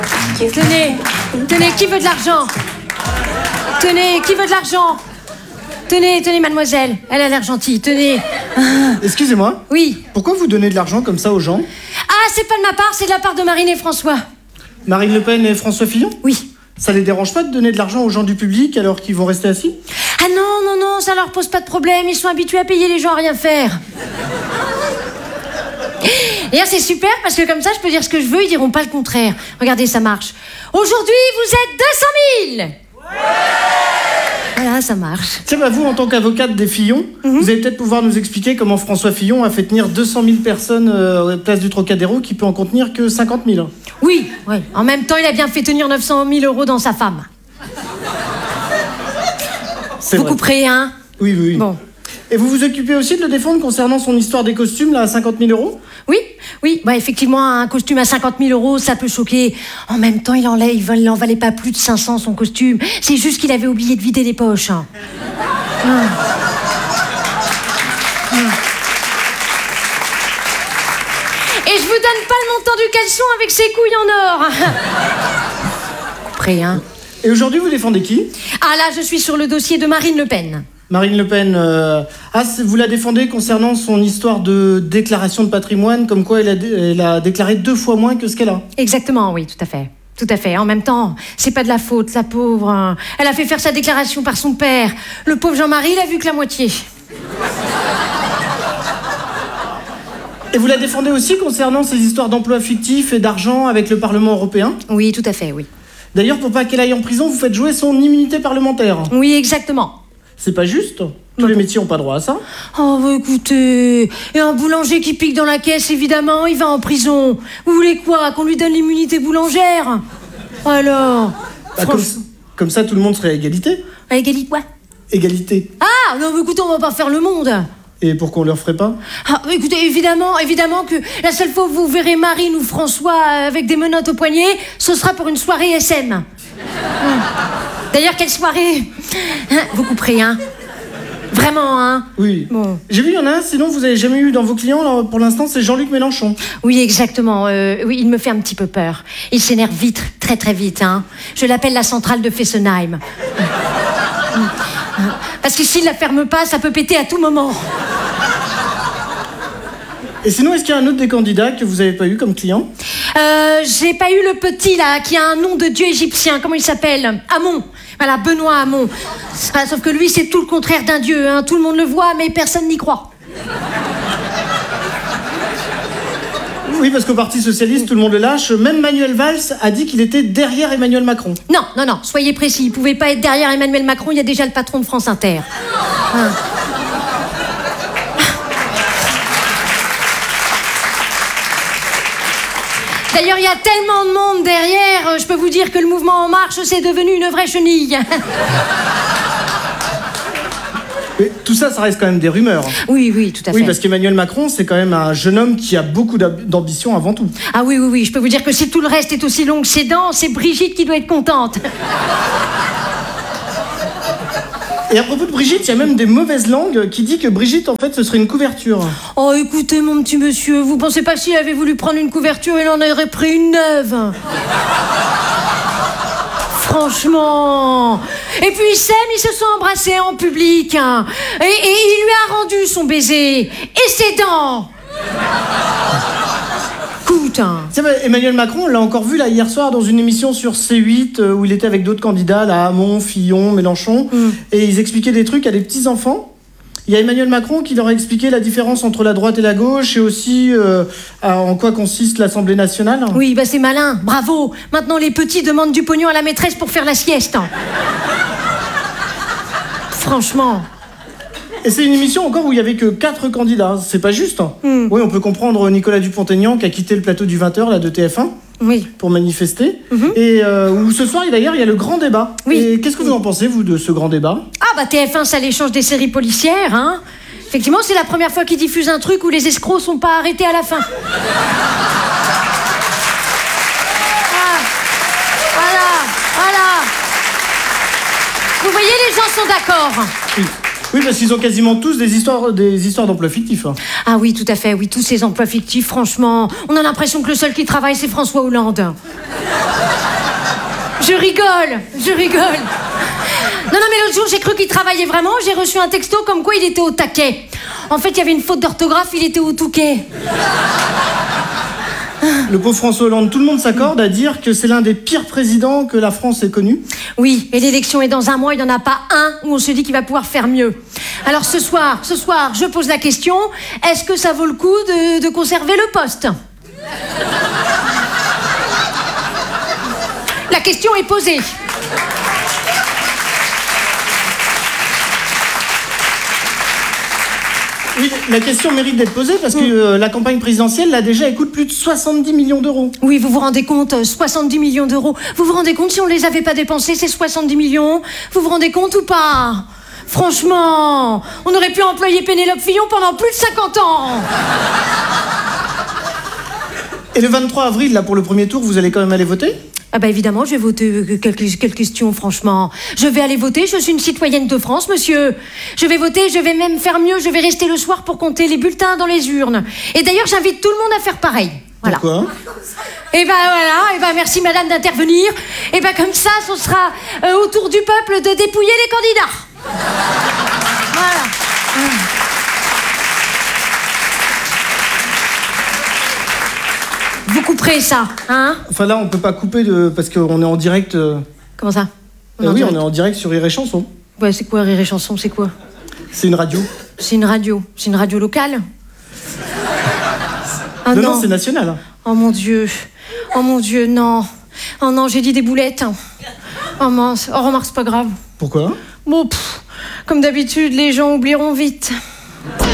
Tenez, qui veut de l'argent? Tenez, qui veut de l'argent? Tenez, mademoiselle, elle a l'air gentille, tenez. Excusez-moi. Oui. Pourquoi vous donnez de l'argent comme ça aux gens? Ah, c'est pas de ma part, c'est de la part de Marine et François. Marine Le Pen et François Fillon? Oui. Ça les dérange pas de donner de l'argent aux gens du public alors qu'ils vont rester assis? Ah non, ça leur pose pas de problème, ils sont habitués à payer les gens à rien faire. D'ailleurs, c'est super parce que comme ça, je peux dire ce que je veux, ils diront pas le contraire. Regardez, ça marche. Aujourd'hui, vous êtes 200 000. Ouais. Voilà, ça marche. Tiens, bah vous, en tant qu'avocate des Fillon, vous allez peut-être pouvoir nous expliquer comment François Fillon a fait tenir 200 000 personnes à la place du Trocadéro qui peut en contenir que 50 000. Oui. En même temps, il a bien fait tenir 900 000 € dans sa femme. C'est vous vrai. couperez, hein? Oui. Bon. Et vous vous occupez aussi de le défendre concernant son histoire des costumes, là, à 50 000 €? Oui. Bah, effectivement, un costume à 50 000 €, ça peut choquer. En même temps, il en valait pas plus de 500, son costume. C'est juste qu'il avait oublié de vider les poches. Hein. Et je vous donne pas le montant du caleçon avec ses couilles en or. Couperez, hein. Et aujourd'hui, vous défendez qui? Ah là, je suis sur le dossier de Marine Le Pen. Marine Le Pen, vous la défendez concernant son histoire de déclaration de patrimoine, comme quoi elle a déclaré 2 fois moins que ce qu'elle a. Exactement, oui, tout à fait. Tout à fait. En même temps, c'est pas de la faute, la pauvre. Hein. Elle a fait faire sa déclaration par son père. Le pauvre Jean-Marie, il a vu que la moitié. Et vous la défendez aussi concernant ces histoires d'emplois fictifs et d'argent avec le Parlement européen? Oui, tout à fait, oui. D'ailleurs, pour pas qu'elle aille en prison, vous faites jouer son immunité parlementaire. Oui, exactement. C'est pas juste? Tous les métiers ont pas droit à ça? Oh, bah écoutez, et un boulanger qui pique dans la caisse, évidemment, il va en prison. Vous voulez quoi? Qu'on lui donne l'immunité boulangère? Alors Bah, comme ça, tout le monde serait à égalité. À égalité quoi? Égalité. Ah, non, mais écoutez, on va pas faire le monde. Et pourquoi on leur ferait pas? Ah, écoutez, évidemment que la seule fois où vous verrez Marine ou François avec des menottes au poignet, ce sera pour une soirée SM. D'ailleurs, quelle soirée? Vous couperez, hein? Vraiment, hein? Oui. Bon. J'ai vu, il y en a un, sinon vous avez jamais eu dans vos clients, là, pour l'instant, c'est Jean-Luc Mélenchon. Oui, exactement. Oui, il me fait un petit peu peur. Il s'énerve vite, très très vite, hein. Je l'appelle la centrale de Fessenheim. Parce que s'il la ferme pas, ça peut péter à tout moment. Et sinon, est-ce qu'il y a un autre des candidats que vous avez pas eu comme client? J'ai pas eu le petit, là, qui a un nom de dieu égyptien. Comment il s'appelle? Amon. Voilà, Benoît Hamon. Ah, sauf que lui, c'est tout le contraire d'un dieu, hein. Tout le monde le voit, mais personne n'y croit. Oui, parce qu'au Parti Socialiste, tout le monde le lâche. Même Manuel Valls a dit qu'il était derrière Emmanuel Macron. Non, soyez précis. Il pouvait pas être derrière Emmanuel Macron, il y a déjà le patron de France Inter. Hein. D'ailleurs, il y a tellement de monde derrière, je peux vous dire que le mouvement En Marche, c'est devenu une vraie chenille. Mais tout ça, ça reste quand même des rumeurs. Oui, tout à fait. Oui, parce qu'Emmanuel Macron, c'est quand même un jeune homme qui a beaucoup d'ambition avant tout. Ah oui, je peux vous dire que si tout le reste est aussi long que ses dents, c'est Brigitte qui doit être contente. Et à propos de Brigitte, il y a même des mauvaises langues qui disent que Brigitte, en fait, ce serait une couverture. Oh, écoutez, mon petit monsieur, vous pensez pas que s'il avait voulu prendre une couverture, il en aurait pris une neuve? Franchement. Et puis ils s'aiment, ils se sont embrassés en public. Hein. Et il lui a rendu son baiser. Et ses dents. Écoute, hein. Emmanuel Macron, on l'a encore vu là hier soir dans une émission sur C8 où il était avec d'autres candidats, là, Hamon, Fillon, Mélenchon, et ils expliquaient des trucs à des petits-enfants. Il y a Emmanuel Macron qui leur a expliqué la différence entre la droite et la gauche et aussi en quoi consiste l'Assemblée nationale. Oui, bah c'est malin, bravo. Maintenant les petits demandent du pognon à la maîtresse pour faire la sieste. Franchement. Et c'est une émission encore où il y avait que 4 candidats, c'est pas juste. Oui, on peut comprendre Nicolas Dupont-Aignan qui a quitté le plateau du 20h là, de TF1 pour manifester. Et où ce soir, d'ailleurs, il y a le grand débat. Oui. Et qu'est-ce que vous en pensez, vous, de ce grand débat? Ah bah TF1, ça l'échange des séries policières, hein. Effectivement, c'est la première fois qu'ils diffusent un truc où les escrocs sont pas arrêtés à la fin. Voilà. Vous voyez, les gens sont d'accord. Oui. Oui, parce qu'ils ont quasiment tous des histoires d'emplois fictifs. Hein. Ah oui, tout à fait, oui, tous ces emplois fictifs, franchement, on a l'impression que le seul qui travaille, c'est François Hollande. Je rigole. Non, mais l'autre jour, j'ai cru qu'il travaillait vraiment, j'ai reçu un texto comme quoi il était au taquet. En fait, il y avait une faute d'orthographe, il était au touquet. Le pauvre François Hollande, tout le monde s'accorde à dire que c'est l'un des pires présidents que la France ait connu. Oui, et l'élection est dans un mois, il n'y en a pas un où on se dit qu'il va pouvoir faire mieux. Alors ce soir, je pose la question, est-ce que ça vaut le coup de conserver le poste ? La question est posée. Oui, la question mérite d'être posée parce que la campagne présidentielle, là déjà, elle coûte plus de 70 millions d'euros. Oui, vous vous rendez compte, 70 millions d'euros. Vous vous rendez compte si on les avait pas dépensés, ces 70 millions ? Vous vous rendez compte ou pas ? Franchement, on aurait pu employer Pénélope Fillon pendant plus de 50 ans. Et le 23 avril, là, pour le premier tour, vous allez quand même aller voter ? Ah bah évidemment, je vais voter. Quelle question, franchement. Je vais aller voter, je suis une citoyenne de France, monsieur. Je vais voter, je vais même faire mieux, je vais rester le soir pour compter les bulletins dans les urnes. Et d'ailleurs, j'invite tout le monde à faire pareil. Voilà. Pourquoi ? Et ben voilà, et ben merci madame d'intervenir. Et ben comme ça, ce sera au tour du peuple de dépouiller les candidats. Voilà. Vous couperez ça, hein ? Enfin là, on peut pas couper parce qu'on est en direct. Comment ça ? On est en direct sur Rire et Chanson. Ouais, c'est quoi Rire et Chanson, c'est quoi ? C'est une radio. C'est une radio locale ? Ah non, c'est national. Oh mon Dieu, non. Oh non, j'ai dit des boulettes. Oh mince, remarque, c'est pas grave. Pourquoi ? Bon, comme d'habitude, les gens oublieront vite.